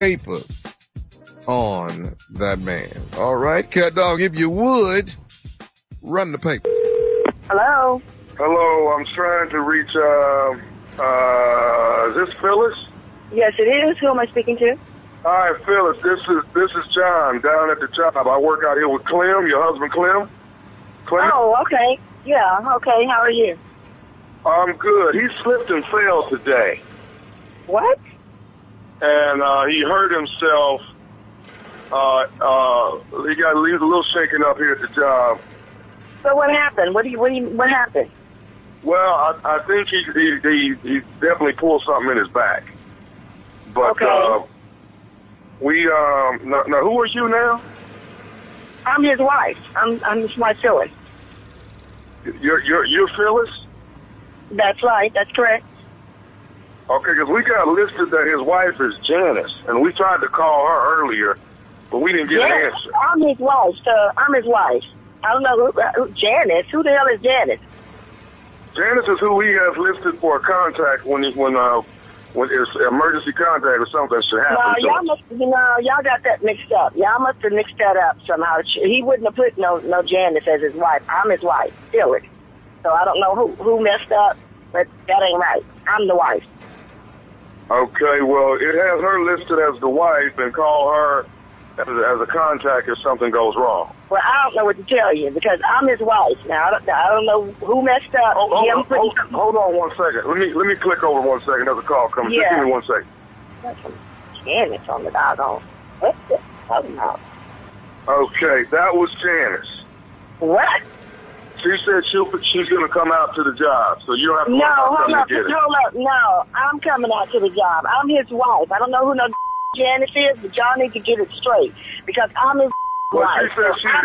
papers on that man. All right, Cat Dog, if you would, run the papers. Hello? Hello, I'm trying to reach, is this Phyllis? Yes, it is. Who am I speaking to? Hi, Phyllis, this is John down at the job. I work out here with Clem, your husband Clem. Oh, okay. Yeah, okay. How are you? I'm good. He slipped and fell today. What? And he hurt himself. He got a little shaken up here at the job. So what happened? What happened? Well, I think he definitely pulled something in his back. But okay. Now who are you now? I'm his wife. I'm his wife, Phyllis. You're Phyllis? That's right. That's correct. Okay, because we got listed that his wife is Janice, and we tried to call her earlier, but we didn't get an answer. I'm his wife, sir. I'm his wife. I don't know who Janice. Who the hell is Janice? Janice is who he has listed for a contact when it's emergency contact or something should happen. No, y'all got that mixed up. Y'all must have mixed that up somehow. He wouldn't have put no Janice as his wife. I'm his wife, Phyllis. So I don't know who messed up, but that ain't right. I'm the wife. Okay, well, it has her listed as the wife, and call her as a contact if something goes wrong. Well, I don't know what to tell you because I'm his wife. Now I don't know who messed up. Hold on 1 second. Let me click over 1 second. There's a call coming. Yeah. Just give me 1 second. That's some Janice on the doggone. What's this talking about? Okay, that was Janice. What? She said she's going to come out to the job, so you don't have to hold up. No, I'm coming out to the job. I'm his wife. I don't know who no Janice is, but y'all need to get it straight because I'm his wife. She said she's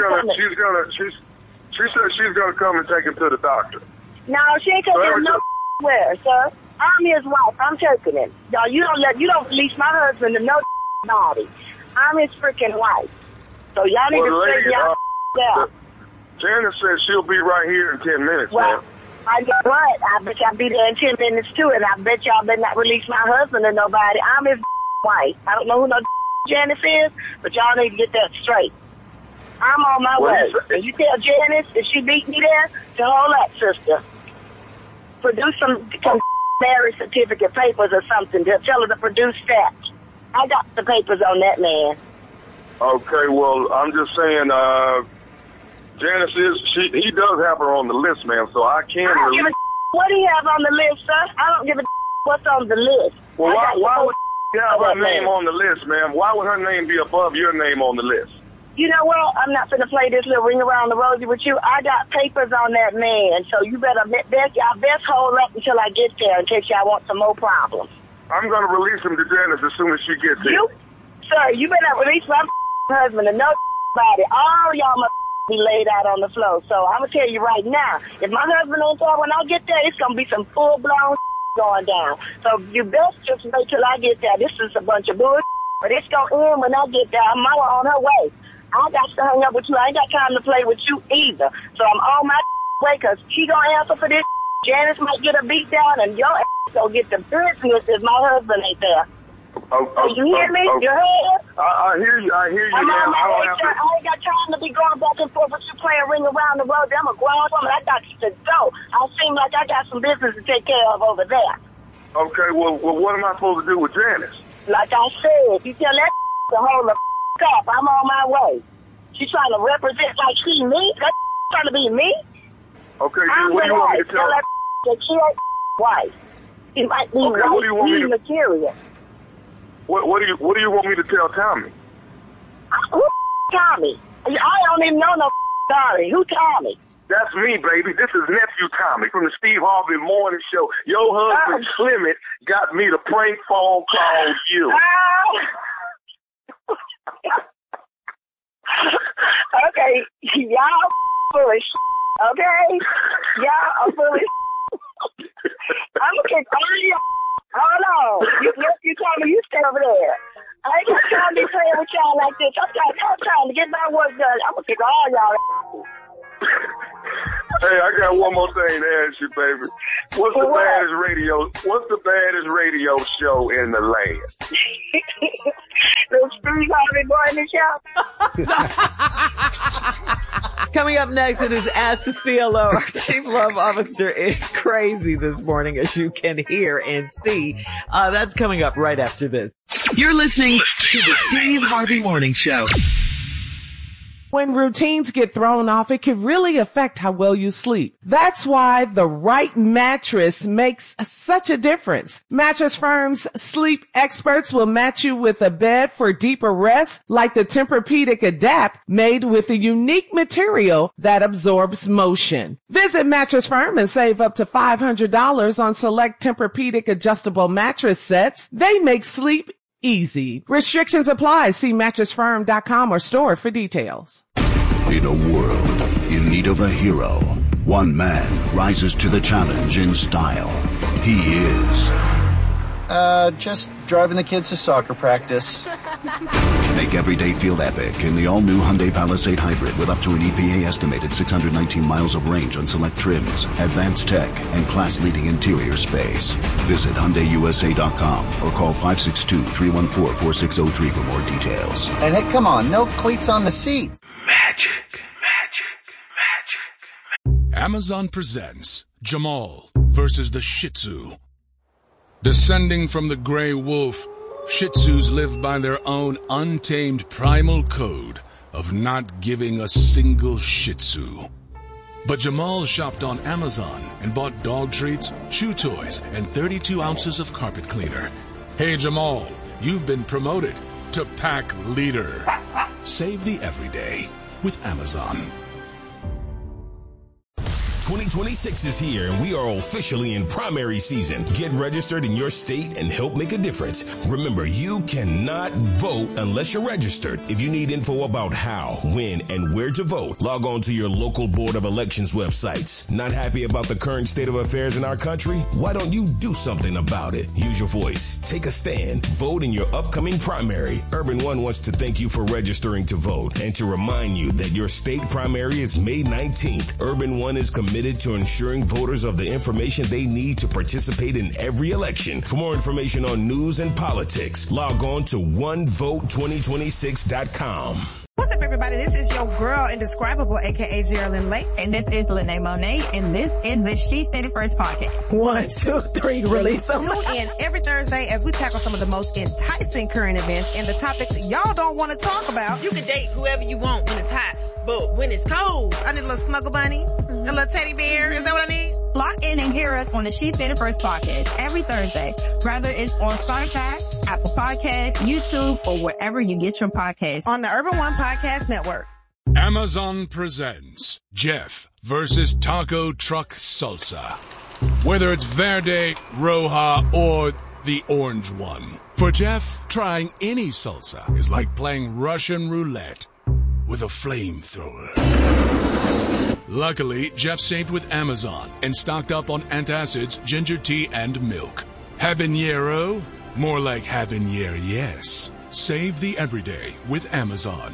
gonna come and take him to the doctor. No, she ain't taking him nowhere, sir. I'm his wife. I'm taking him. Y'all, you don't release my husband to no body. I'm his freaking wife. So y'all need to straighten y'all out. Janice said she'll be right here in 10 minutes, well, I got what? I bet y'all be there in 10 minutes too, and I bet y'all better not release my husband to nobody. I'm his wife. I don't know who no Janice is, but y'all need to get that straight. I'm on my way. And you tell Janice if she beat me there, to hold up, sister. Produce some marriage certificate papers or something. Tell her to produce that. I got the papers on that man. Okay, well, I'm just saying, Janice he does have her on the list, ma'am, so I can't release. What do you have on the list, sir? I don't give a what's on the list. Well, why would you have her name on the list, ma'am? Why would her name be above your name on the list? You know what? I'm not going to play this little ring around the rosy with you. I got papers on that man, so you better y'all best hold up until I get there in case y'all want some more problems. I'm going to release him to Janice as soon as she gets here. Sir, you better release my husband to nobody. All y'all must be laid out on the floor. So I'm going to tell you right now, if my husband ain't there when I get there, it's going to be some full-blown going down. So you best just wait till I get there. This is a bunch of bullshit, but it's going to end when I get there. I'm on her way. I got to hang up with you. I ain't got time to play with you either. So I'm on my way because she going to answer for this. Janice might get a beat down and your ass going to get the business if my husband ain't there. You hear me? You heard? I hear you. I hear you. I ain't got time to be going back and forth with you playing ring around the road. I'm a grown woman. I got to go. I seem like I got some business to take care of over there. Okay, well, what am I supposed to do with Janice? Like I said, you tell that to hold the up. I'm on my way. She trying to represent like she me? That trying to be me? Okay, what do you want me to tell her? That she ain't wife. She might be material. What do you want me to tell Tommy? Who Tommy? I don't even know no Tommy. Who Tommy? That's me, baby. This is nephew Tommy from the Steve Harvey Morning Show. Your husband Clement got me to prank phone call you. Okay, y'all full of okay? Y'all are full of I'm gonna kick all of y'all. Hold on. You told me you stay over there. I ain't got time to be playing with y'all like this. I'm trying to get my work done. I'm gonna kick all y'all. Hey, I got one more thing to ask you, baby. What's the baddest radio show in the land? The Steve Harvey Morning Show. Coming up next, it is Ask the CLO. Our Chief Love Officer is crazy this morning, as you can hear and see. That's coming up right after this. You're listening to the Steve Harvey Morning Show. When routines get thrown off, it can really affect how well you sleep. That's why the right mattress makes such a difference. Mattress Firm's sleep experts will match you with a bed for deeper rest, like the Tempur-Pedic Adapt, made with a unique material that absorbs motion. Visit Mattress Firm and save up to $500 on select Tempur-Pedic adjustable mattress sets. They make sleep easy. Restrictions apply. See mattressfirm.com or store for details. In a world in need of a hero, one man rises to the challenge in style. He is... just driving the kids to soccer practice. Make every day feel epic in the all-new Hyundai Palisade Hybrid with up to an EPA-estimated 619 miles of range on select trims, advanced tech, and class-leading interior space. Visit HyundaiUSA.com or call 562-314-4603 for more details. And hey, come on, no cleats on the seat. Magic. Amazon presents Jamal versus the Shih Tzu. Descending from the gray wolf, Shih Tzus live by their own untamed primal code of not giving a single Shih Tzu. But Jamal shopped on Amazon and bought dog treats, chew toys, and 32 ounces of carpet cleaner. Hey Jamal, you've been promoted to pack leader. Save the everyday with Amazon. 2026 is here and we are officially in primary season. Get registered in your state and help make a difference. Remember, you cannot vote unless you're registered. If you need info about how, when, and where to vote, log on to your local Board of Elections websites. Not happy about the current state of affairs in our country? Why don't you do something about it? Use your voice. Take a stand. Vote in your upcoming primary. Urban One wants to thank you for registering to vote and to remind you that your state primary is May 19th. Urban One is committed to ensuring voters of the information they need to participate in every election. For more information on news and politics, log on to onevote2026.com. What's up, everybody? This is your girl, Indescribable, a.k.a. Geraldine Lake. And this is Lene Monet, and this is the She Said It First podcast. 1, 2, 3, release them. Tune in every Thursday as we tackle some of the most enticing current events and the topics y'all don't want to talk about. You can date whoever you want when it's hot, but when it's cold, I need a little snuggle bunny, a little teddy bear. Is that what I need? Lock in and hear us on the She Said It First podcast every Thursday, whether it's on Spotify, Apple Podcasts, YouTube, or wherever you get your podcasts. On the Urban One Podcast Network. Amazon presents Jeff versus Taco Truck Salsa. Whether it's Verde, Roja, or the orange one. For Jeff, trying any salsa is like playing Russian roulette with a flamethrower. Luckily, Jeff saved with Amazon and stocked up on antacids, ginger tea, and milk. Habanero? More like habanero, yes. Save the everyday with Amazon.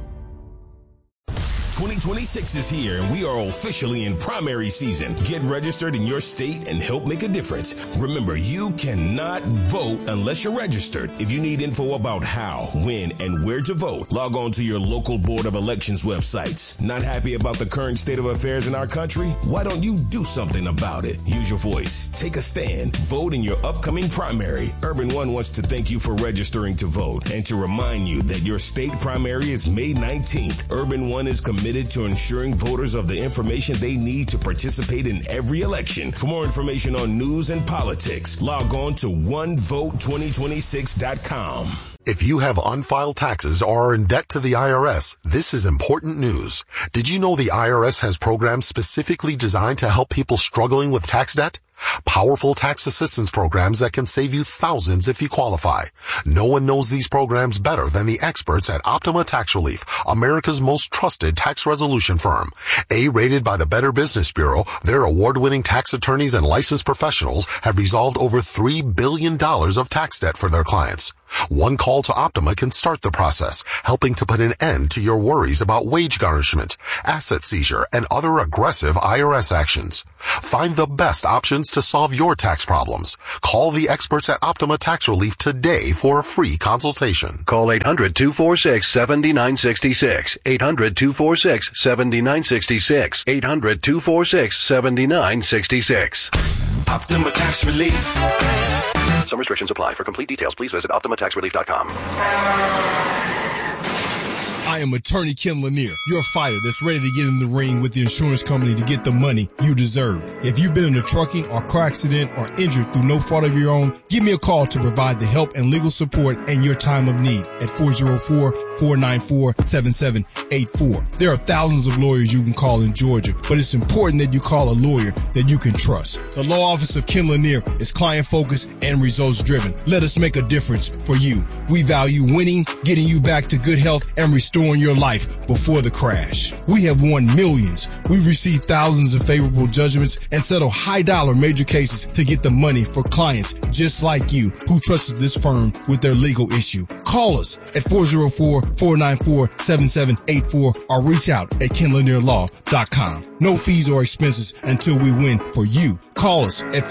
2026 is here and we are officially in primary season. Get registered in your state and help make a difference. Remember, you cannot vote unless you're registered. If you need info about how, when, and where to vote, log on to your local Board of Elections websites. Not happy about the current state of affairs in our country? Why don't you do something about it? Use your voice. Take a stand. Vote in your upcoming primary. Urban One wants to thank you for registering to vote and to remind you that your state primary is May 19th. Urban One is committed to ensuring voters of the information they need to participate in every election. For more information on news and politics, log on to onevote2026.com. If you have unfiled taxes or are in debt to the IRS, this is important news. Did you know the IRS has programs specifically designed to help people struggling with tax debt? Powerful tax assistance programs that can save you thousands if you qualify. No one knows these programs better than the experts at Optima Tax Relief, America's most trusted tax resolution firm. A-rated by the Better Business Bureau, their award-winning tax attorneys and licensed professionals have resolved over $3 billion of tax debt for their clients. One call to Optima can start the process, helping to put an end to your worries about wage garnishment, asset seizure, and other aggressive IRS actions. Find the best options to solve your tax problems. Call the experts at Optima Tax Relief today for a free consultation. Call 800-246-7966. 800-246-7966. 800-246-7966. Optima Tax Relief. Some restrictions apply. For complete details, please visit OptimaTaxRelief.com. I am attorney Ken Lanier, your fighter that's ready to get in the ring with the insurance company to get the money you deserve. If you've been in a trucking or car accident or injured through no fault of your own, give me a call to provide the help and legal support in your time of need at 404-494-7784. There are thousands of lawyers you can call in Georgia, but it's important that you call a lawyer that you can trust. The law office of Ken Lanier is client-focused and results-driven. Let us make a difference for you. We value winning, getting you back to good health, and restoring your life before the crash. We have won millions. We've received thousands of favorable judgments and settled high-dollar major cases to get the money for clients just like you who trusted this firm with their legal issue. Call us at 404-494-7784 or reach out at kenlanierlaw.com. No fees or expenses until we win for you. Call us at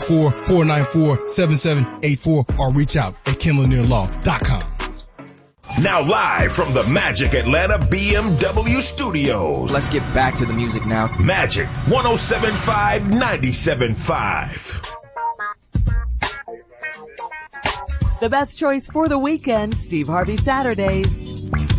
404-494-7784 or reach out at kenlanierlaw.com. Now live from the Magic Atlanta BMW studios. Let's get back to the music now. Magic 107.5, 97.5. The best choice for the weekend, Steve Harvey Saturdays.